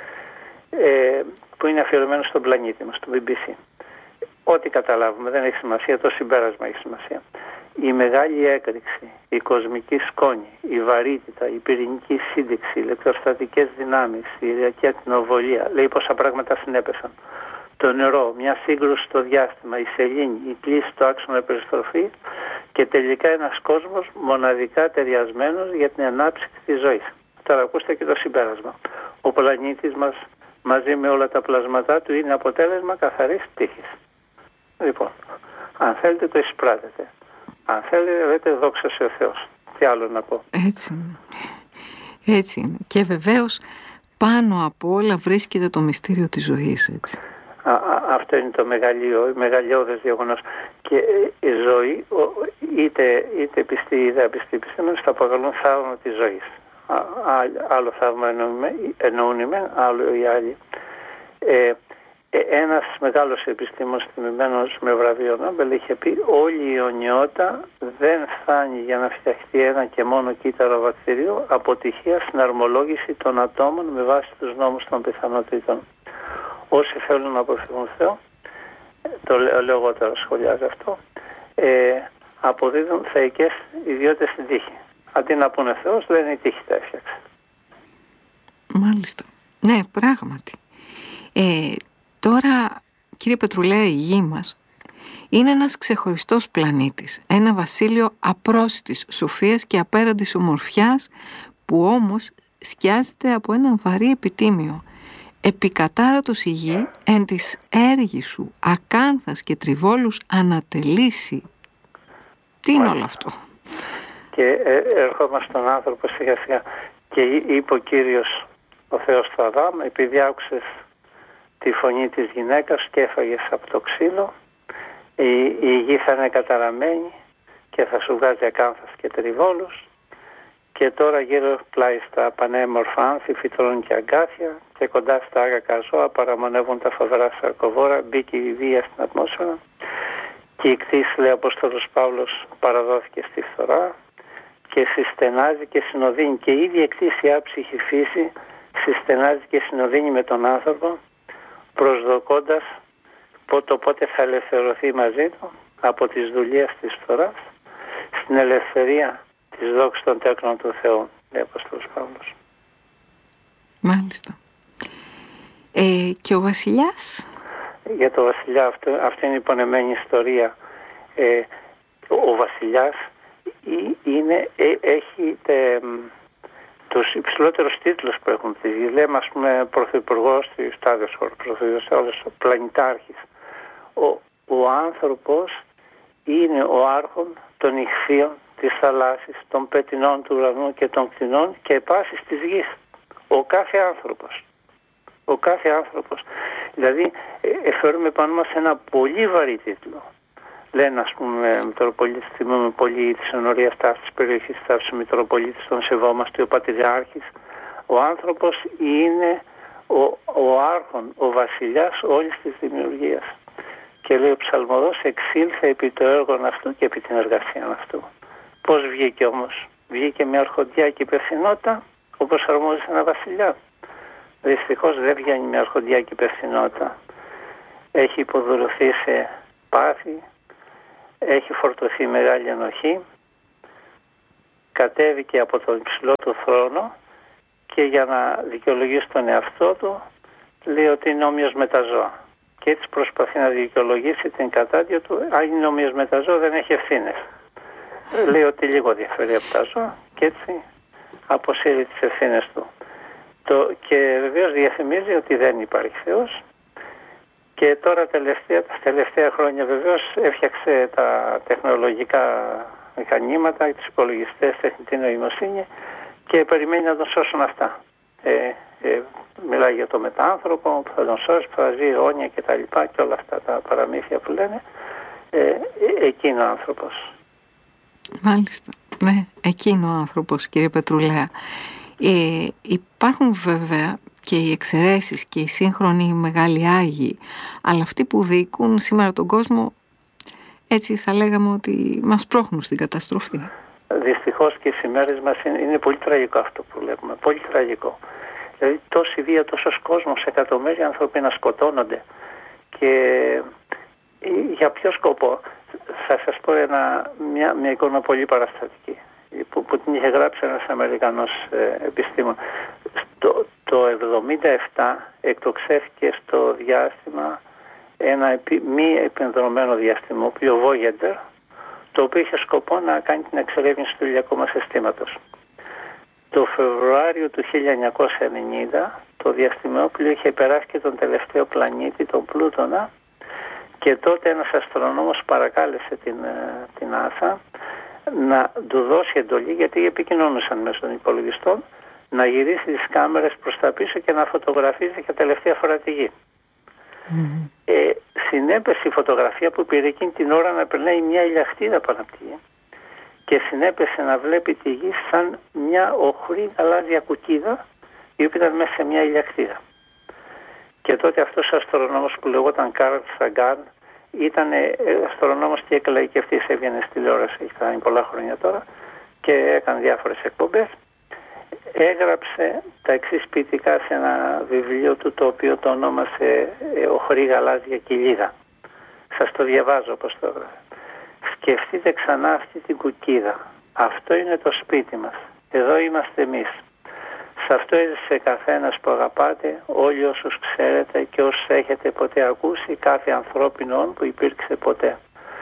ε, που είναι αφιερωμένο στον πλανήτη μας, στο μπι μπι σι. Ό,τι καταλάβουμε δεν έχει σημασία, το συμπέρασμα έχει σημασία. Η μεγάλη έκρηξη, η κοσμική σκόνη, η βαρύτητα, η πυρηνική σύνδεξη, οι ηλεκτροστατικές δυνάμεις, η ηλιακή ακτινοβολία, λέει πόσα πράγματα συνέπεσαν. Το νερό, μια σύγκρουση στο διάστημα, η σελήνη, η κλίση στο άξονα περιστροφή, και τελικά ένας κόσμος μοναδικά ταιριασμένος για την ανάπτυξη της ζωής. Τώρα ακούστε και το συμπέρασμα. Ο πλανήτης μας μαζί με όλα τα πλασματά του είναι αποτέλεσμα καθαρής τύχης. Λοιπόν, αν θέλετε το εισπράτετε. Αν θέλετε, λέτε δόξα σε ο Θεός. Τι άλλο να πω. Έτσι είναι. Έτσι είναι. Και βεβαίως πάνω από όλα βρίσκεται το μυστήριο της ζωής, έτσι. Α, α, αυτό είναι το μεγαλείο, μεγαλειώδες γεγονός. Και η ζωή, είτε, είτε πιστοί είτε απιστοί επιστήμονες, θα αποκαλούν θαύμα της ζωής. Α, α, άλλο θαύμα εννοούν με, άλλο οι άλλοι. Ε, Ένας μεγάλος επιστήμονας τιμημένος με βραβείο Νόμπελ είχε πει: όλη η αιωνιότητα δεν φτάνει για να φτιαχτεί ένα και μόνο κύτταρο βακτηρίου, αποτυχία στην αρμολόγηση των ατόμων με βάση τους νόμους των πιθανότητων. Όσοι θέλουν να αποφύγουν Θεό, το λέω εγώ τώρα, σχολιάζω αυτό, ε, αποδίδουν θεϊκές ιδιότητες στην τύχη. Αντί να πούνε Θεός, λένε η τύχη τα έφτιαξε. Μάλιστα. Ναι, πράγματι. Ε, Τώρα, κύριε Πετρουλέα, η γη μας είναι ένας ξεχωριστός πλανήτης, ένα βασίλειο απρόσιτης σοφίας και απέραντης ομορφιάς, που όμως σκιάζεται από ένα βαρύ επιτίμιο. Επικατάρατος η γη, εν της έργη σου, ακάνθας και τριβόλους ανατελήσει. Τι είναι όλο αυτό? Και ε, ερχόμαστε στον άνθρωπο σιγά σιγά. Και είπε ο Κύριος ο Θεός του Αδάμ, επειδή άκουσες τη φωνή της γυναίκας και έφαγες από το ξύλο, η, η γη θα είναι καταραμένη και θα σου βγάζει ακάνθας και τριβόλους, και τώρα γύρω πλάι στα πανέμορφα άνθη φυτρώνουν και αγκάθια, και κοντά στα άγακα ζώα παραμονεύουν τα φοβερά σαρκοβόρα, μπήκε η βία στην ατμόσφαιρα και η κτήση, λέει ο Απόστολος Παύλος, παραδόθηκε στη φθορά και συστενάζει και συνοδύνει, και η ίδια κτήση άψυχη φύση συστενάζει και συνοδύνει με τον άνθρωπο, προσδοκώντας το πότε θα ελευθερωθεί μαζί του από τις δουλειές της φθοράς στην ελευθερία της δόξης των τέκνων του Θεού, λέει ο Απόστολος Παύλος. Μάλιστα. Ε, και ο βασιλιάς? Για το βασιλιά, αυτό, αυτή είναι η πονεμένη ιστορία. Ε, ο βασιλιάς είναι, ε, έχει τε, τους υψηλότερους τίτλους που έχουν τη γη. Λέμε, ας πούμε, πρωθυπουργός της τάδες χώρας, πρωθυπουργός, πλανητάρχης. Ο, ο άνθρωπος είναι ο άρχον των ηχθείων της θαλάσσης, των πετεινών του ουρανού και των κτηνών και πάσης της γης. Ο κάθε άνθρωπος. Ο κάθε άνθρωπος. Δηλαδή, ε, φέρουμε πάνω μας ένα πολύ βαρύ τίτλο. Λένε, ας πούμε, Μητροπολίτης, θυμούμε πολύ τη συνορία ταύτης της περιοχής ταύτης, ο Μητροπολίτης, τον σεβόμαστε, ο Πατριάρχης. Ο άνθρωπος είναι ο, ο άρχον, ο βασιλιάς όλης της δημιουργίας. Και λέει ο Ψαλμοδός, εξήλθε επί το έργο αυτού και επί την εργασία αυτού. Πώς βγήκε όμως? Βγήκε με αρχοντιά και υπευθυνότητα, όπως αρμόζει ένα βασιλιά. Δυστυχώς δεν βγαίνει με αρχοντιά και υπευθυνότητα. Έχει υποδουλωθεί σε πάθη, έχει φορτωθεί μεγάλη ενοχή, κατέβηκε από τον υψηλό του θρόνο και για να δικαιολογήσει τον εαυτό του λέει ότι είναι όμοιος με τα ζώα. Και έτσι προσπαθεί να δικαιολογήσει την κατάδυο του. Αν είναι όμοιος με τα ζώα δεν έχει ευθύνες. Λέει ότι λίγο διαφέρει από τα ζώα και έτσι αποσύρει τις ευθύνες του. Το, και βεβαίως διαφημίζει ότι δεν υπάρχει Θεός. Και τώρα τελευταία, τα τελευταία χρόνια βεβαίως έφτιαξε τα τεχνολογικά μηχανήματα, τους υπολογιστές, τεχνητή νοημοσύνη και περιμένει να τον σώσουν αυτά. Ε, ε, μιλάει για το μετάνθρωπο που θα τον σώσει, που θα ζει αιώνια και τα λοιπά και όλα αυτά τα παραμύθια που λένε. Ε, ε, εκείνο ο άνθρωπος. Μάλιστα. Ναι, εκείνο ο άνθρωπος, κύριε Πετρουλέα. Ε, υπάρχουν βέβαια και οι εξαιρέσεις και οι σύγχρονοι μεγάλοι άγιοι, αλλά αυτοί που διοικούν σήμερα τον κόσμο, έτσι θα λέγαμε ότι μας πρόχνουν στην καταστροφή. Δυστυχώς και στις ημέρες μας είναι, είναι πολύ τραγικό αυτό που βλέπουμε, πολύ τραγικό. Δηλαδή τόση βία, τόσος κόσμος, εκατομμύρια άνθρωποι να σκοτώνονται και για ποιο σκοπό? Θα σας πω ένα, μια, μια εικόνα πολύ παραστατική που, που την είχε γράψει ένας Αμερικανός ε, επιστήμον. Στο, το εβδομήντα επτά εκτοξεύτηκε στο διάστημα ένα επί, μη επενδρομένο διαστημόπλοιο Voyager, το οποίο είχε σκοπό να κάνει την εξερεύνηση του ηλιακού μας συστήματος. Το Φεβρουάριο του χίλια εννιακόσια ενενήντα το διαστημόπλοιο είχε περάσει και τον τελευταίο πλανήτη, τον Πλούτονα, και τότε ένας αστρονόμος παρακάλεσε την, την NASA να του δώσει εντολή, γιατί επικοινωνούσαν μέσω των υπολογιστών, να γυρίσει τις κάμερες προς τα πίσω και να φωτογραφίζει για τελευταία φορά τη γη. Mm. Ε, συνέπεσε η φωτογραφία που πήρε εκείνη την ώρα να περνάει μια ηλιακτίδα πάνω από τη γη και συνέπεσε να βλέπει τη γη σαν μια οχρή γαλάζια κουκίδα η οποία ήταν μέσα σε μια ηλιακτίδα. Και τότε αυτός ο αστρονόμος που λεγόταν Καρλ Σαγκάν ήταν αστρονόμος και εκλαϊκευτής, έβγαινε στη τηλεόραση, έχει κάνει πολλά χρόνια τώρα και έκανε διάφορες εκπομπές. Έγραψε τα εξής ποιητικά σε ένα βιβλίο του, το οποίο το ονόμασε «Οχρή γαλάζια κοιλίδα». Σας το διαβάζω όπως το έγραφε. «Σκεφτείτε ξανά αυτή την κουκίδα. Αυτό είναι το σπίτι μας. Εδώ είμαστε εμείς. Σε αυτό έζησε καθένας που αγαπάτε, όλοι όσους ξέρετε και όσους έχετε ποτέ ακούσει, κάθε ανθρώπινο που υπήρξε ποτέ.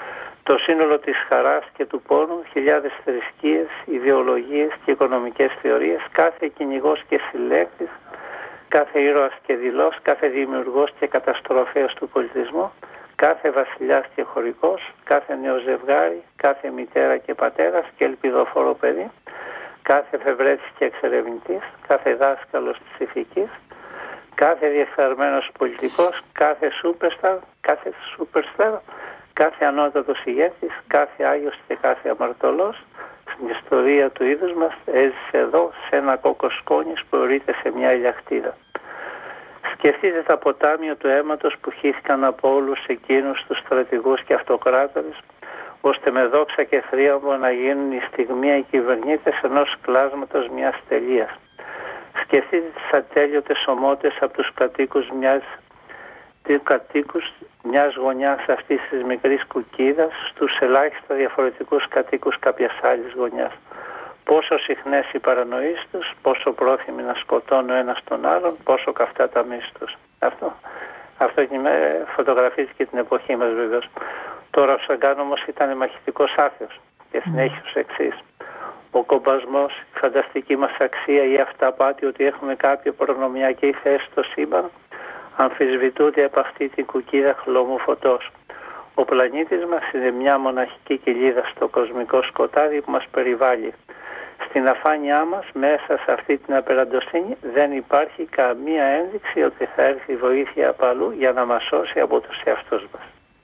Το σύνολο της χαράς και του πόνου, χιλιάδες θρησκείες, ιδεολογίες και οικονομικές θεωρίες, κάθε κυνηγός και συλλέκτης, κάθε ήρωας και δειλός, κάθε δημιουργός και καταστροφέας του πολιτισμού, κάθε βασιλιάς και χωρικός, κάθε νέο ζευγάρι, κάθε μητέρα και πατέρας και ελπιδοφόρο παιδί, κάθε εφευρέτης και εξερευνητής, κάθε δάσκαλος της ηθικής, κάθε διεφθαρμένος πολιτικός, κάθε σούπερσταρ, κάθε σούπερσταρ, κάθε ανώτατος ηγέτης, κάθε άγιος και κάθε αμαρτωλός, στην ιστορία του είδους μας έζησε εδώ σε ένα κόκκο σκόνης που ορείται σε μια ηλιακτήδα. Σκεφτείτε τα ποτάμια του αίματος που χύθηκαν από όλους εκείνους τους στρατηγούς και αυτοκράτορες, ώστε με δόξα και θρίαμβο να γίνουν η στιγμία οι κυβερνήτες ενός κλάσματος μιας τελείας. Σκεφτείτε τις ατέλειωτες ομότητες από τους κατοίκους μιας, κατοίκους μιας γωνιάς αυτής της μικρής κουκίδας στους ελάχιστα διαφορετικούς κατοίκους κάποιας άλλης γωνιάς. Πόσο συχνές οι παρανοήσεις τους, πόσο πρόθυμοι να σκοτώνουν ο ένας τον άλλον, πόσο καυτά τα μίση τους. Αυτό, αυτό φωτογραφίζει και την εποχή μας βεβαίως. Τώρα ο Σαγκάν όμως ήταν μαχητικός άθεος και συνέχισε ως εξής. Ο κομπασμός, η φανταστική μας αξία ή αυταπάτη ότι έχουμε κάποια προνομιακή θέση στο σύμπαν αμφισβητούνται από αυτή την κουκίδα χλωμού φωτός. Ο πλανήτης μας είναι μια μοναχική κοιλίδα στο κοσμικό σκοτάδι που μας περιβάλλει. Στην αφάνειά μας, μέσα σε αυτή την απεραντοσύνη, δεν υπάρχει καμία ένδειξη ότι θα έρθει βοήθεια από αλλού για να μας σώσει από τους εαυτούς μας.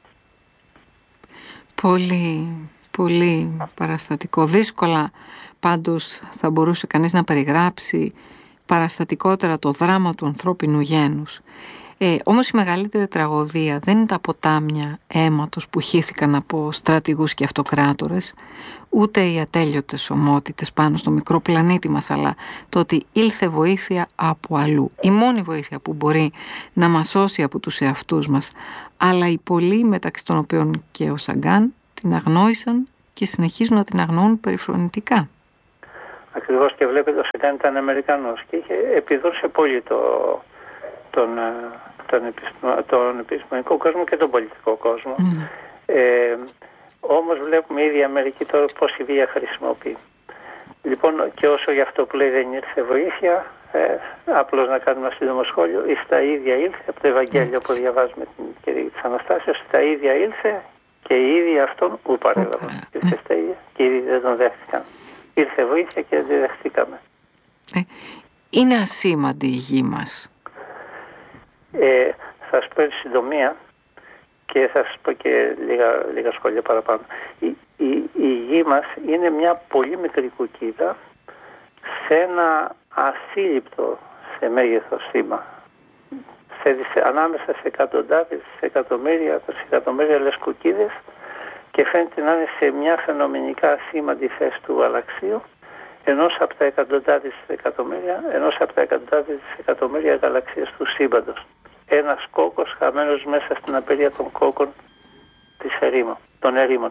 Πολύ, πολύ παραστατικό. Δύσκολα πάντως θα μπορούσε κανείς να περιγράψει παραστατικότερα το δράμα του ανθρώπινου γένους. Ε, όμως η μεγαλύτερη τραγωδία δεν είναι τα ποτάμια αίματος που χύθηκαν από στρατηγούς και αυτοκράτορες, ούτε οι ατέλειωτες ομότητες πάνω στο μικρό πλανήτη μας, αλλά το ότι ήλθε βοήθεια από αλλού. Η μόνη βοήθεια που μπορεί να μας σώσει από τους εαυτούς μας, αλλά οι πολλοί, μεταξύ των οποίων και ο Σαγκάν, την αγνόησαν και συνεχίζουν να την αγνοούν περιφρονητικά. Ακριβώς, και βλέπετε ο Σαγκάν ήταν Αμερικανός και είχε επιδρούσε πολύ το, τον, τον, επιστημο, τον επιστημονικό κόσμο και τον πολιτικό κόσμο. Mm. Ε, όμως βλέπουμε ήδη η Αμερική τώρα πόση βία χρησιμοποιεί. Λοιπόν, και όσο για αυτό που λέει δεν ήρθε βοήθεια, ε, απλώς να κάνουμε ένα σύντομο σχόλιο, στα ίδια ήλθε από το Ευαγγέλιο που διαβάζουμε την κυρία της Αναστάσεως, στα ίδια ήλθε και οι ίδιοι αυτόν ου παρέλαβαν. Ήρθε στα ίδια και οι ίδιοι δεν τον δέχτηκαν. Ήρθε βοήθεια και δεν τη δεχτήκαμε. Ε, είναι ασήμαντη η γη μας. Ε, θα σας πω συντομία και θα σας πω και λίγα, λίγα σχόλια παραπάνω. Η, η, η γη μας είναι μια πολύ μικρή κουκίδα σε ένα ασύλληπτο σε μέγεθος σήμα. Σε, ανάμεσα σε εκατοντάδες, σε εκατομμύρια, σε εκατομμύρια λες κουκίδες, και φαίνεται να είναι σε μια φαινομενικά ασήμαντη θέση του γαλαξίου, ενός από τα εκατοντάδες εκατομμύρια, ενός από τα εκατοντάδες εκατομμύρια γαλαξίες του σύμπαντος. Ένας κόκκος χαμένος μέσα στην απερία των κόκκων της ερήμων, των ερήμων.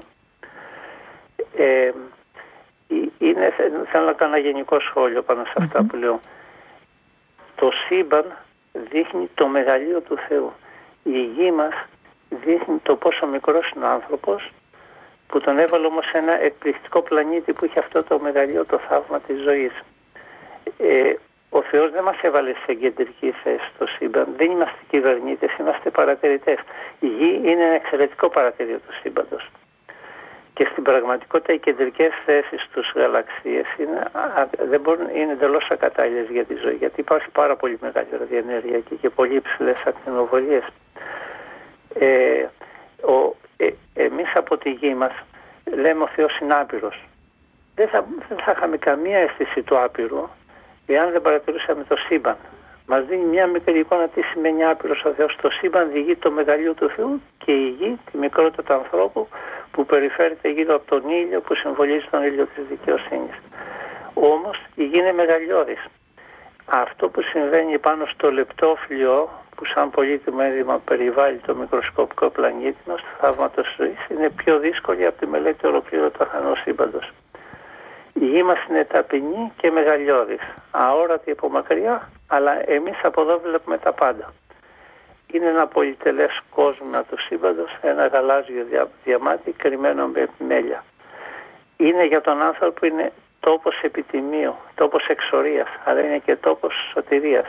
Ε, είναι, θέλω να κάνω ένα γενικό σχόλιο πάνω σε αυτά mm-hmm. που λέω. Το σύμπαν δείχνει το μεγαλείο του Θεού. Η γη μας δείχνει το πόσο μικρός είναι ο άνθρωπος, που τον έβαλε όμως σε ένα εκπληκτικό πλανήτη που είχε αυτό το μεγαλείο, το θαύμα της ζωής. Ε, ο Θεός δεν μας έβαλε σε κεντρική θέση στο σύμπαν. Δεν είμαστε κυβερνήτες, είμαστε παρατηρητές. Η γη είναι ένα εξαιρετικό παρατηρείο του σύμπαντος. Και στην πραγματικότητα οι κεντρικές θέσεις στους γαλαξίες είναι, δεν μπορούν, είναι εντελώς ακατάλληλες για τη ζωή, γιατί υπάρχει πάρα πολύ μεγάλη ραδιενέργεια και, και πολύ υψηλές ακτινοβολίες. Ε, ο, ε, εμείς από τη γη μας λέμε ο Θεός είναι άπειρος. Δεν θα, δεν θα είχαμε καμία αίσθηση του άπειρου εάν δεν παρατηρούσαμε το σύμπαν. Μας δίνει μια μικρή εικόνα τι σημαίνει άπειρος ο Θεός. Το σύμπαν διηγεί το μεγαλείο του Θεού και η γη τη μικρότητα του ανθρώπου που περιφέρεται γύρω από τον ήλιο που συμβολίζει τον ήλιο της δικαιοσύνης. Όμως η γη είναι μεγαλειώδης. Αυτό που συμβαίνει πάνω στο λεπτό φλοιό που σαν πολύτιμο ένδυμα περιβάλλει το μικροσκοπικό πλανήτη μας, το θαύμα της ζωής, είναι πιο δύσκολη από τη μελέτη ολοκλήρωτου αχανού σύμπαντος. Η γη μας είναι ταπεινή και μεγαλειώδης, αόρατη από μακριά, αλλά εμείς από εδώ βλέπουμε τα πάντα. είναι ένα πολυτελές κόσμημα του σύμπαντος, ένα γαλάζιο δια, διαμάτι κρυμμένο με επιμέλεια. Είναι για τον άνθρωπο, είναι τόπος επιτιμίου, τόπος εξορίας, αλλά είναι και τόπος σωτηρίας.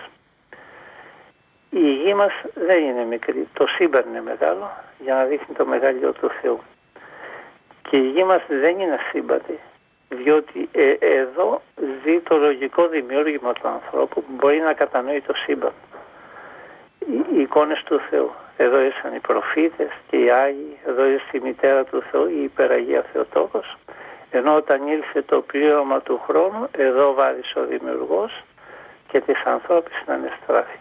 Η γη μας δεν είναι μικρή, το σύμπαν είναι μεγάλο για να δείχνει το μεγαλείο του Θεού. Και η γη μας δεν είναι σύμπαντη, διότι ε, εδώ ζει το λογικό δημιούργημα του ανθρώπου που μπορεί να κατανοεί το σύμπαν. Οι εικόνες του Θεού. Εδώ ήσαν οι προφήτες και οι Άγιοι, εδώ ήρθε η μητέρα του Θεού, η υπεραγία Θεοτόκος. Ενώ όταν ήλθε το πλήρωμα του χρόνου, εδώ βάδισε ο Δημιουργός και της ανθρώπης να ανεστράφει.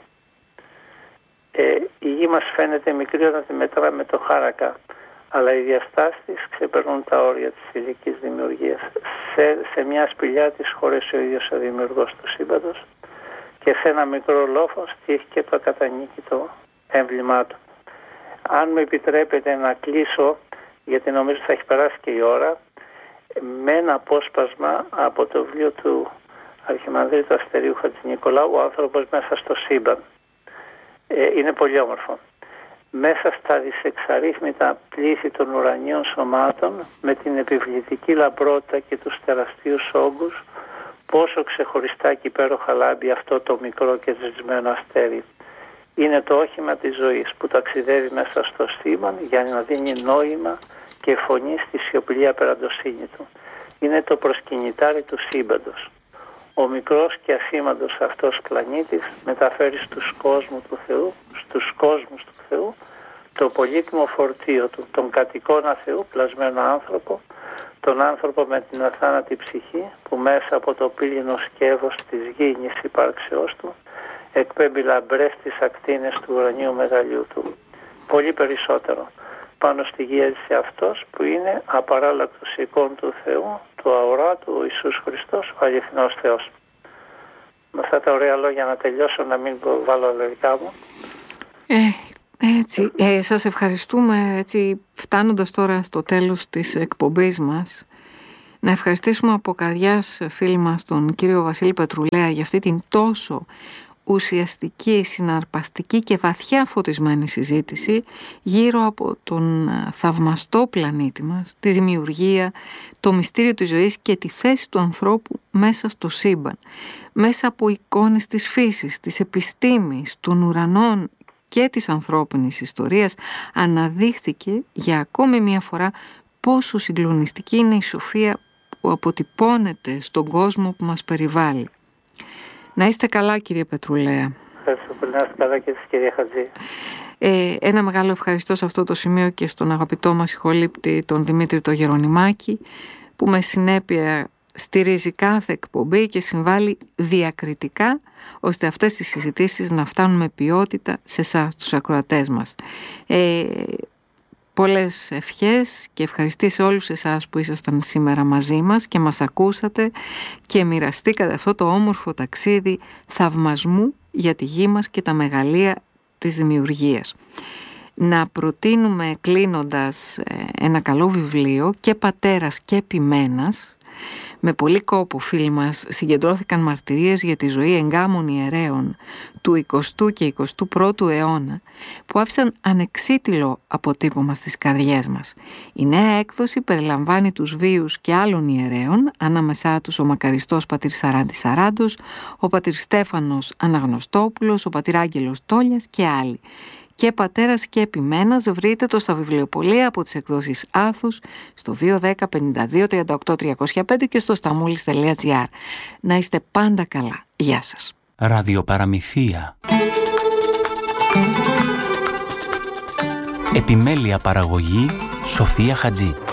Ε, η γη μας φαίνεται μικρή όταν τη μετράμε το χάρακα, αλλά οι διαστάσεις της ξεπερνούν τα όρια της ηλικής δημιουργίας. Σε, σε μια σπηλιά της χωρέσει ο ίδιος ο Δημιουργός του σύμπαντος και σε ένα μικρό λόφο στήθηκε το ακατανίκητο έμβλημά του. Αν μου επιτρέπετε να κλείσω, γιατί νομίζω θα έχει περάσει και η ώρα, με ένα απόσπασμα από το βιβλίο του Αρχιμανδρίτου Αστερίου Χατζηνικολάου, «Ο άνθρωπος μέσα στο σύμπαν». Ε, είναι πολύ όμορφο. Μέσα στα δισεξαρίθμητα πλήθη των ουρανίων σωμάτων, με την επιβλητική λαμπρότητα και τους τεραστίους όγκους, πόσο ξεχωριστά και υπέροχα λάμπει αυτό το μικρό και ζεσμένο αστέρι. Είναι το όχημα της ζωής που ταξιδεύει μέσα στο σύμπαν για να δίνει νόημα και φωνή στη σιωπηλή απεραντοσύνη του. Είναι το προσκυνητάρι του σύμπαντος. Ο μικρός και ασήμαντος αυτός πλανήτης μεταφέρει στους κόσμους του Θεού, στους κόσμους του Θεού, το πολύτιμο φορτίο του, τον κατοικώνα Θεού πλασμένο άνθρωπο, τον άνθρωπο με την αθάνατη ψυχή που μέσα από το πύληνο σκεύος της γήινης υπάρξεώς του εκπέμπει λαμπρές τις ακτίνες του ουρανίου μεγαλείου του. Πολύ περισσότερο. Πάνω στη γη έζησε αυτός που είναι απαράλλακτος εικόν του Θεού, του αοράτου, ο Ιησούς Χριστός, ο αληθινός Θεός. Με αυτά τα ωραία λόγια να τελειώσω, να μην βάλω αλλεργικά μου. Ε, έτσι, ε, σας ευχαριστούμε, έτσι, φτάνοντας τώρα στο τέλος της εκπομπής μας. Να ευχαριστήσουμε από καρδιάς, φίλοι μας, τον κύριο Βασίλη Πετρουλέα για αυτή την τόσο ουσιαστική, συναρπαστική και βαθιά φωτισμένη συζήτηση γύρω από τον θαυμαστό πλανήτη μας, τη δημιουργία, το μυστήριο της ζωής και τη θέση του ανθρώπου μέσα στο σύμπαν, μέσα από εικόνες της φύσης, της επιστήμης, των ουρανών και της ανθρώπινης ιστορίας. Αναδείχθηκε για ακόμη μια φορά πόσο συγκλονιστική είναι η σοφία που αποτυπώνεται στον κόσμο που μας περιβάλλει. Να είστε καλά, κύριε Πετρουλέα. Ευχαριστώ πολύ. Να είστε καλά και εσείς, κυρία Χατζή. Ε, ένα μεγάλο ευχαριστώ σε αυτό το σημείο και στον αγαπητό μας ηχολήπτη, τον Δημήτρη το Γερονιμάκη, που με συνέπεια στηρίζει κάθε εκπομπή και συμβάλλει διακριτικά ώστε αυτές οι συζητήσεις να φτάνουν με ποιότητα σε εσάς, τους ακροατές μας. Ε, Πολλές ευχές και ευχαριστήσεις σε όλους εσάς που ήσασταν σήμερα μαζί μας και μας ακούσατε και μοιραστήκατε αυτό το όμορφο ταξίδι θαυμασμού για τη γη μας και τα μεγαλεία της δημιουργίας. Να προτείνουμε κλείνοντας ένα καλό βιβλίο, και πατέρας και επιμένας. Με πολύ κόπο, φίλοι μας, συγκεντρώθηκαν μαρτυρίες για τη ζωή εγκάμων ιερέων του εικοστού και εικοστού πρώτου αιώνα που άφησαν ανεξίτηλο αποτύπωμα στις καρδιές μας. Η νέα έκδοση περιλαμβάνει τους βίους και άλλων ιερέων, ανάμεσά τους ο μακαριστός πατήρ Σαράντης Σαράντος, ο πατήρ Στέφανος Αναγνωστόπουλος, ο πατήρ Άγγελος Τόλιας και άλλοι. Και πατέρας και επιμένας βρείτε το στα βιβλιοπωλεία από τις εκδόσεις Άθους στο δύο δέκα πενήντα δύο τριάντα οκτώ τριακόσια πέντε και στο σταμούλης τελεία τζι άρ. Να είστε πάντα καλά. Γεια σας. Ραδιοπαραμυθία. Επιμέλεια παραγωγή Σοφία Χατζή.